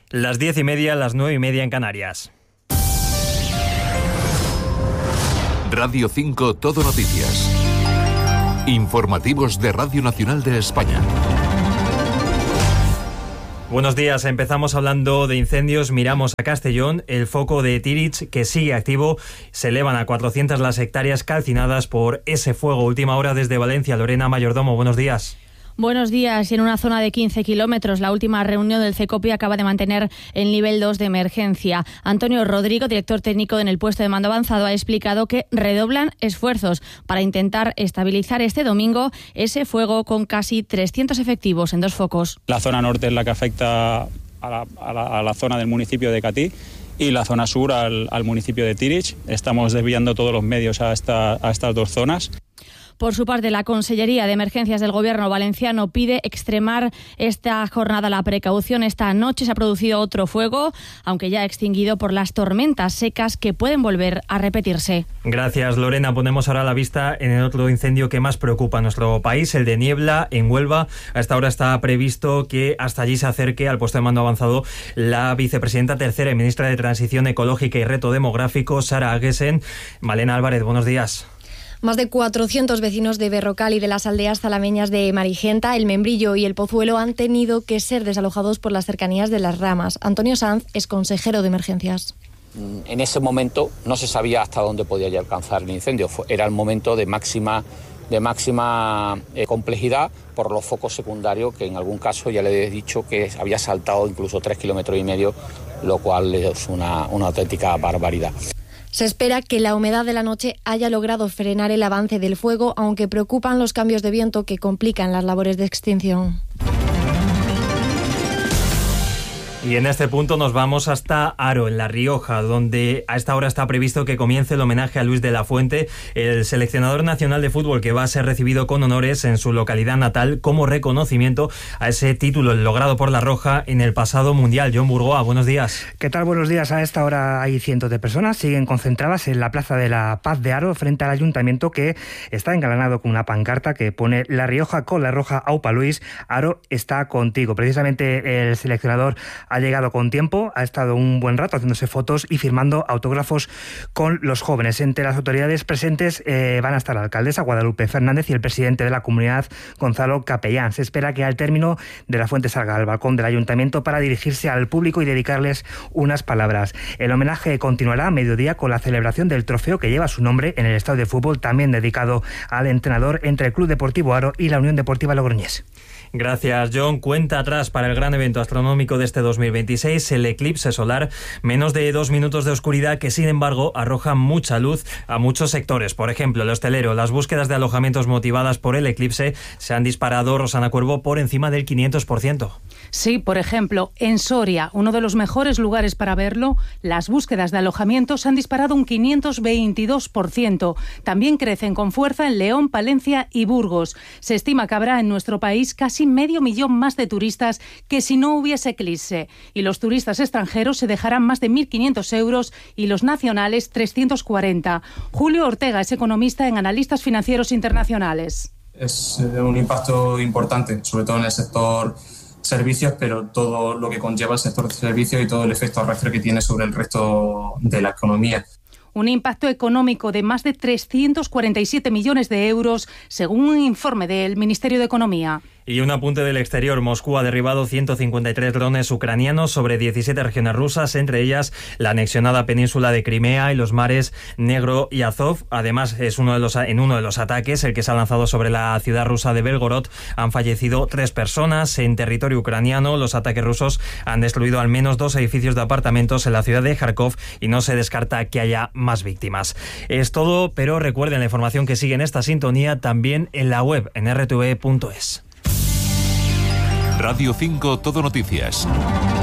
Las 10:30, las 9:30 en Canarias. Radio 5 Todo Noticias. Informativos de Radio Nacional de España. Buenos días, empezamos hablando de incendios, miramos a Castellón, el foco de Tirich que sigue activo, se elevan a 400 las hectáreas calcinadas por ese fuego. Última hora desde Valencia, Lorena Mayordomo, buenos días. Buenos días. Y en una zona de 15 kilómetros, la última reunión del CECOPI acaba de mantener el nivel 2 de emergencia. Antonio Rodrigo, director técnico en el puesto de mando avanzado, ha explicado que redoblan esfuerzos para intentar estabilizar este domingo ese fuego con casi 300 efectivos en 2 focos. La zona norte es la que afecta a la zona del municipio de Catí y la zona sur al municipio de Tirich. Estamos desviando todos los medios a estas 2 zonas. Por su parte, la Consellería de Emergencias del Gobierno valenciano pide extremar esta jornada la precaución. Esta noche se ha producido otro fuego, aunque ya extinguido por las tormentas secas que pueden volver a repetirse. Gracias, Lorena. Ponemos ahora la vista en el otro incendio que más preocupa a nuestro país, el de Niebla, en Huelva. A esta hora está previsto que hasta allí se acerque al puesto de mando avanzado la vicepresidenta tercera y ministra de Transición Ecológica y Reto Demográfico, Sara Aguesen. Malena Álvarez, buenos días. Más de 400 vecinos de Berrocal y de las aldeas zalameñas de Marigenta, El Membrillo y El Pozuelo han tenido que ser desalojados por las cercanías de Las Ramas. Antonio Sanz es consejero de emergencias. En ese momento no se sabía hasta dónde podía alcanzar el incendio. Era el momento de máxima complejidad por los focos secundarios, que en algún caso ya le he dicho que había saltado incluso 3,5 kilómetros, lo cual es una auténtica barbaridad. Se espera que la humedad de la noche haya logrado frenar el avance del fuego, aunque preocupan los cambios de viento que complican las labores de extinción. Y en este punto nos vamos hasta Haro, en La Rioja, donde a esta hora está previsto que comience el homenaje a Luis de la Fuente, el seleccionador nacional de fútbol que va a ser recibido con honores en su localidad natal como reconocimiento a ese título logrado por La Roja en el pasado Mundial. John Burgoa, buenos días. ¿Qué tal? Buenos días. A esta hora hay cientos de personas, siguen concentradas en la Plaza de la Paz de Haro frente al ayuntamiento, que está engalanado con una pancarta que pone La Rioja con la roja, aupa Luis, Haro está contigo. Precisamente el seleccionador ha llegado con tiempo, ha estado un buen rato haciéndose fotos y firmando autógrafos con los jóvenes. Entre las autoridades presentes van a estar la alcaldesa Guadalupe Fernández y el presidente de la comunidad, Gonzalo Capellán. Se espera que al término de la fuente salga al balcón del ayuntamiento para dirigirse al público y dedicarles unas palabras. El homenaje continuará a mediodía con la celebración del trofeo que lleva su nombre en el estadio de fútbol, también dedicado al entrenador, entre el Club Deportivo Haro y la Unión Deportiva Logroñés. Gracias, John. Cuenta atrás para el gran evento astronómico de este 2026, el eclipse solar. Menos de 2 minutos de oscuridad que, sin embargo, arroja mucha luz a muchos sectores. Por ejemplo, el hostelero. Las búsquedas de alojamientos motivadas por el eclipse se han disparado, Rosana Cuervo, por encima del 500%. Sí, por ejemplo, en Soria, uno de los mejores lugares para verlo, las búsquedas de alojamiento se han disparado un 522%. También crecen con fuerza en León, Palencia y Burgos. Se estima que habrá en nuestro país casi 500.000 más de turistas que si no hubiese eclipse. Y los turistas extranjeros se dejarán más de 1.500 euros y los nacionales 340. Julio Ortega es economista en Analistas Financieros Internacionales. Es un impacto importante, sobre todo en el sector servicios, pero todo lo que conlleva el sector de servicios y todo el efecto arrastre que tiene sobre el resto de la economía. Un impacto económico de más de 347 millones de euros, según un informe del Ministerio de Economía. Y un apunte del exterior. Moscú ha derribado 153 drones ucranianos sobre 17 regiones rusas, entre ellas la anexionada península de Crimea y los mares Negro y Azov. Además, en uno de los ataques, el que se ha lanzado sobre la ciudad rusa de Belgorod, han fallecido 3 personas en territorio ucraniano. Los ataques rusos han destruido al menos 2 edificios de apartamentos en la ciudad de Kharkov y no se descarta que haya más víctimas. Es todo, pero recuerden la información que sigue en esta sintonía también en la web, en rtv.es. Radio 5 Todo Noticias.